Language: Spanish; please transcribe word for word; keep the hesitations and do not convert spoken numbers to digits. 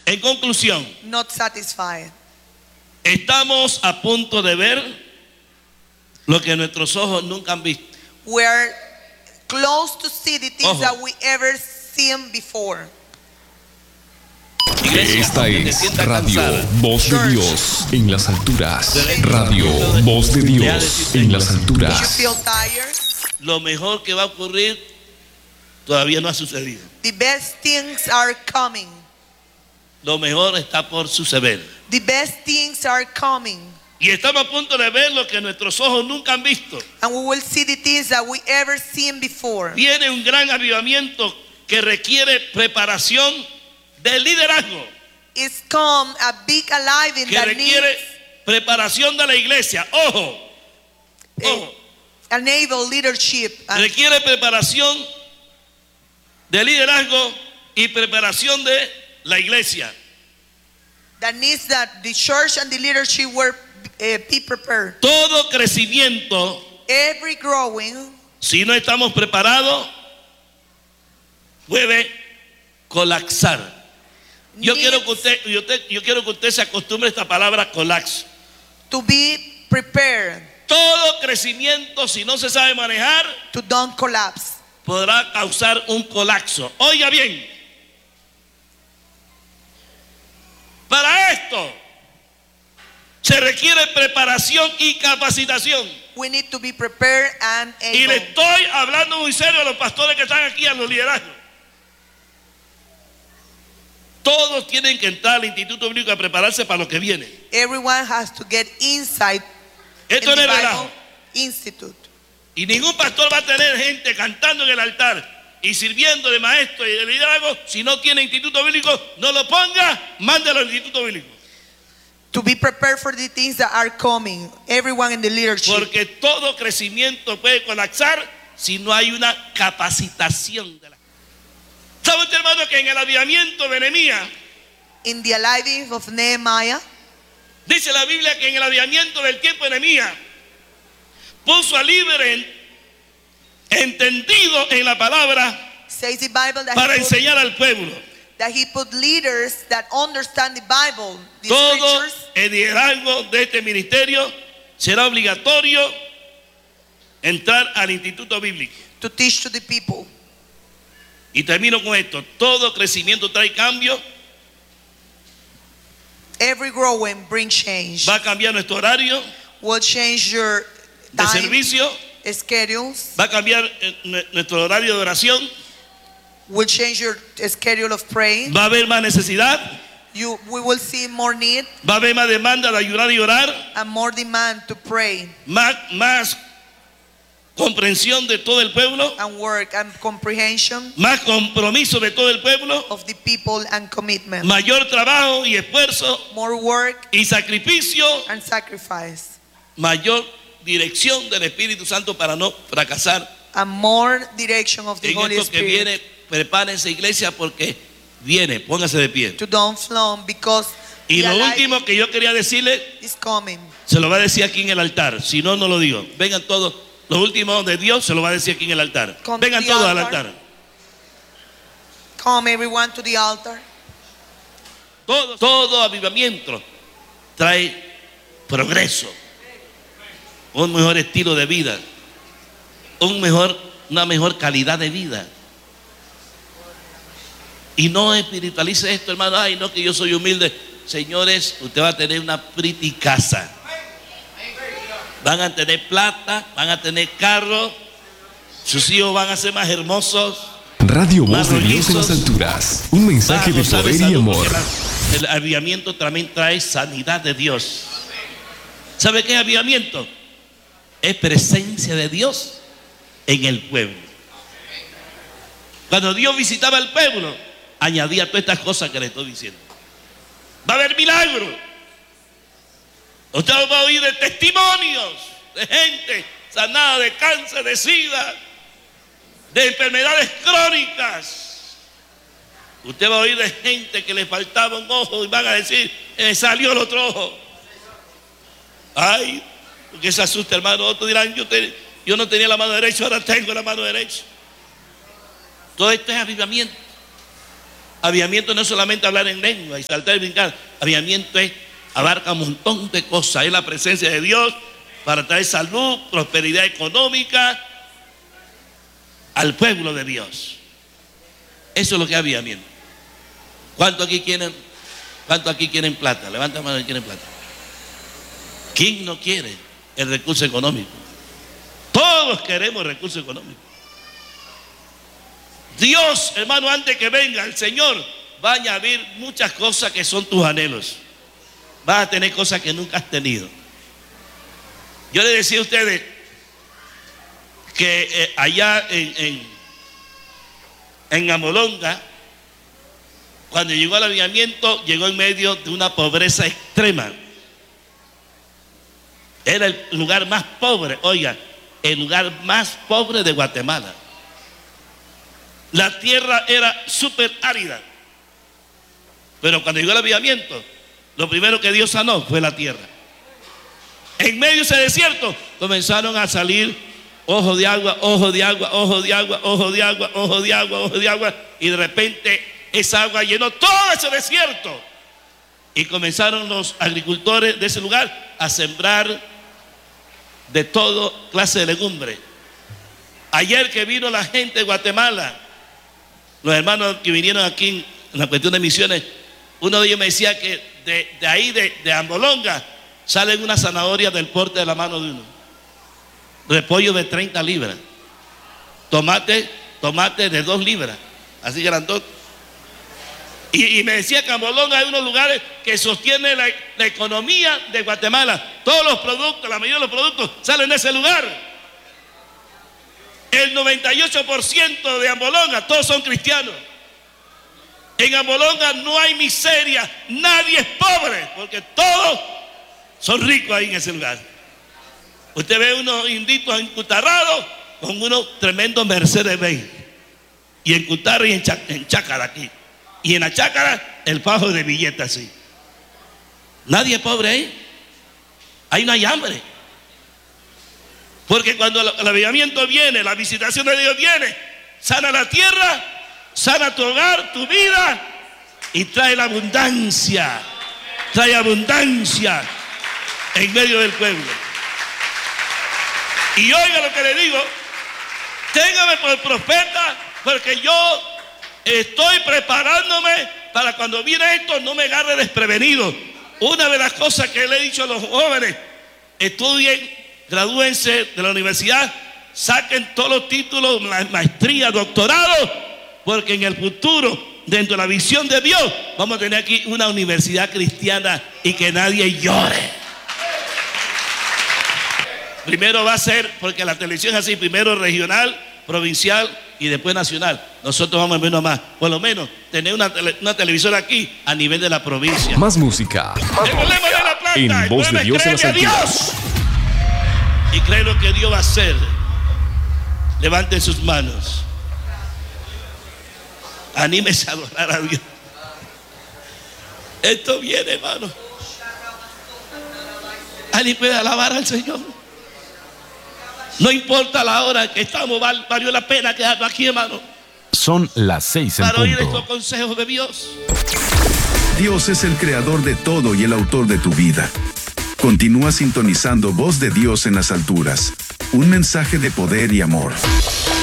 En conclusión, not satisfied. estamos a punto de ver lo que nuestros ojos nunca han visto. We're close to see the things Ojo. that we ever seen before. Iglesia, Esta aunque te es sientas Radio cansada, Voz de Dios en las alturas. Radio Voz de Dios en las If you alturas. feel tired, lo mejor que va a ocurrir todavía no ha sucedido. the best things are coming. Lo mejor está por suceder. The best things are coming. Y estamos a punto de ver lo que nuestros ojos nunca han visto. And we will see the things that we ever seen before. Viene un gran avivamiento que requiere preparación de liderazgo, It's come a big alive in que that requiere needs preparación de la iglesia. Ojo, ojo, enable leadership and, requiere preparación de liderazgo y preparación de la iglesia. that needs that the church and the leadership were uh, be prepared. Todo crecimiento, Every growing si no estamos preparados, puede colapsar. Yo needs quiero que usted, yo, te- yo quiero que usted se acostumbre a esta palabra colapso. to be prepared Todo crecimiento, si no se sabe manejar, to don't collapse. podrá causar un colapso. Oiga bien, para esto se requiere preparación y capacitación. We need to be prepared and Y le able. estoy hablando muy serio a los pastores que están aquí, a los liderazgos. Todos tienen que entrar al Instituto Bíblico a prepararse para lo que viene. Everyone has to get insight in Esto no the es Bible relajo. Institute. Y ningún pastor va a tener gente cantando en el altar y sirviendo de maestro y de liderazgo. Si no tiene Instituto Bíblico, no lo ponga, mándalo al Instituto Bíblico. To be prepared for the things that are coming. Everyone in the leadership. Porque todo crecimiento puede colapsar si no hay una capacitación de la... ¿Sabe usted, hermano, que en el avivamiento de Nehemías, In the aliving of Nehemiah, dice la Biblia que en el avivamiento del tiempo de Nehemías, puso a líderes entendidos en la palabra says the Bible that para he, put, enseñar al pueblo. that he put leaders that understand the Bible, the Todo scriptures. el liderazgo de este ministerio será obligatorio entrar al Instituto Bíblico. To teach to the people. Y termino con esto: todo crecimiento trae cambio. Every growing brings change. Va a cambiar nuestro horario Will change your de time, servicio, schedules. va a cambiar eh, nue- nuestro horario de oración, Will change your schedule of praying. va a haber más necesidad, You, we will see more need va a haber más demanda de ayudar y orar, and more demand to pray más, más comprensión de todo el pueblo, and work and comprehension más compromiso de todo el pueblo, of the people and commitment. mayor trabajo y esfuerzo More work y sacrificio, and sacrifice. mayor dirección del Espíritu Santo para no fracasar. And more direction of the En Holy esto que Spirit. viene, prepárense, iglesia, porque viene. Póngase de pie. To don't flow because Y the lo alive último que yo quería decirle, is coming. se lo va a decir aquí en el altar. Si no, no lo digo. Vengan todos. Lo último de Dios se lo va a decir aquí en el altar. Come Vengan to the todos al altar. altar. Come everyone to the altar. Todo, todo avivamiento trae progreso, un mejor estilo de vida, un mejor, una mejor calidad de vida. Y no espiritualice esto, hermano. Ay, no, que yo soy humilde. Señores, usted va a tener una pretty casa. Van a tener plata, van a tener carro, sus hijos van a ser más hermosos. Radio Voz Más de Dios en las rollizos. alturas. Un mensaje Van a de gozar de poder y salud, amor. porque la- el avivamiento también trae sanidad de Dios. ¿Sabe qué es avivamiento? Es presencia de Dios en el pueblo. Cuando Dios visitaba al pueblo, añadía todas estas cosas que le estoy diciendo. Va a haber milagros. Usted va a oír de testimonios de gente sanada de cáncer, de sida, de enfermedades crónicas. Usted va a oír de gente que le faltaba un ojo y van a decir, eh, salió el otro ojo. Ay, porque se asusta, hermano. Otros dirán, yo, te- yo no tenía la mano derecha, ahora tengo la mano derecha. Todo esto es avivamiento. Avivamiento no es solamente hablar en lengua y saltar y brincar. Avivamiento es, abarca un montón de cosas. Es la presencia de Dios para traer salud, prosperidad económica al pueblo de Dios. Eso es lo que es avivamiento. ¿Cuántos aquí quieren, cuánto aquí quieren plata? Levanta la mano y quieren plata. ¿Quién no quiere el recurso económico? Todos queremos recurso económico. Dios, hermano, antes que venga el Señor, va a añadir muchas cosas que son tus anhelos. Vas a tener cosas que nunca has tenido. Yo le decía a ustedes que eh, allá en, en, en Amolonga, cuando llegó al avivamiento, llegó en medio de una pobreza extrema. Era el lugar más pobre, oiga, el lugar más pobre de Guatemala. La tierra era súper árida. Pero cuando llegó el avivamiento, lo primero que Dios sanó fue la tierra. En medio de ese desierto comenzaron a salir ojos de agua, ojos de agua, ojos de agua, ojos de agua, ojos de agua, ojos de agua. Y de repente esa agua llenó todo ese desierto. Y comenzaron los agricultores de ese lugar a sembrar de todo clase de legumbre. Ayer que vino la gente de Guatemala, los hermanos que vinieron aquí en la cuestión de misiones, uno de ellos me decía que de, de ahí, de, de Amolonga, salen unas zanahorias del porte de la mano de uno. Repollo de treinta libras. Tomate, tomate de dos libras. Así grandote. Y, y me decía que Amolonga hay unos lugares que sostienen la, la economía de Guatemala. Todos los productos, la mayoría de los productos salen de ese lugar. El noventa y ocho por ciento de Amolonga, todos son cristianos. En Amolonga no hay miseria, nadie es pobre, porque todos son ricos ahí en ese lugar. Usted ve unos inditos encutarrados con unos tremendos Mercedes-Benz. Y en Cutarra y en, Chá, en Chácara aquí. Y en la Chácara el fajo de billetes así. Nadie es pobre ahí. Ahí no hay hambre. Porque cuando el avivamiento viene, la visitación de Dios viene, sana la tierra, sana tu hogar, tu vida y trae la abundancia. Trae abundancia en medio del pueblo. Y oiga lo que le digo, téngame por profeta, porque yo estoy preparándome para cuando viene esto no me agarre desprevenido. Una de las cosas que le he dicho a los jóvenes, estudien, gradúense de la universidad, saquen todos los títulos, la maestría, doctorado, porque en el futuro, dentro de la visión de Dios, vamos a tener aquí una universidad cristiana y que nadie llore. Primero va a ser, porque la televisión es así, primero regional, provincial y después nacional. Nosotros vamos a menos más, por lo menos tener una, tele, una televisora aquí a nivel de la provincia. Más música. El problema de la plata, en el Voz de Dios en las alturas. Y cree lo que Dios va a hacer. Levanten sus manos. Anímese a adorar a Dios. Esto viene, hermano. ¿Alguien puede alabar al Señor? No importa la hora que estamos, valió la pena quedarnos aquí, hermano. Son las seis en para oír punto. estos consejos de Dios. Dios es el creador de todo y el autor de tu vida. Continúa sintonizando Voz de Dios en las alturas. Un mensaje de poder y amor.